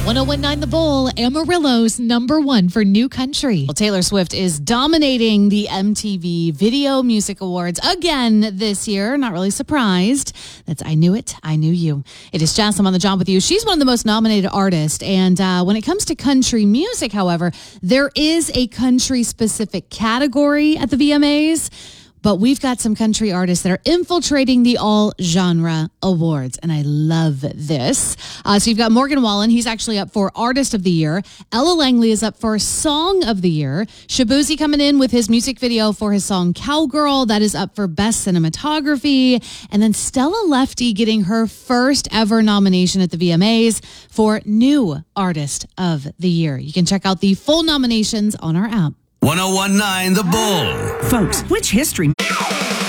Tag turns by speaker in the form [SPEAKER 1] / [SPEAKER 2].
[SPEAKER 1] 1019 The Bull, Amarillo's #1 for new country. Well, Taylor Swift is dominating the MTV Video Music Awards again this year. Not really surprised. That's I Knew It, I Knew You. It is Jess. I'm on the job with you. She's one of the most nominated artists. And when it comes to country music, however, there is a country-specific category at the VMAs. But we've got some country artists that are infiltrating the all-genre awards, and I love this. So you've got Morgan Wallen. He's actually up for Artist of the Year. Ella Langley is up for Song of the Year. Shabuzi coming in with his music video for his song Cowgirl. That is up for Best Cinematography. And then Stella Lefty getting her first ever nomination at the VMAs for New Artist of the Year. You can check out the full nominations on our app.
[SPEAKER 2] 1019 The Bull.
[SPEAKER 3] Folks, which history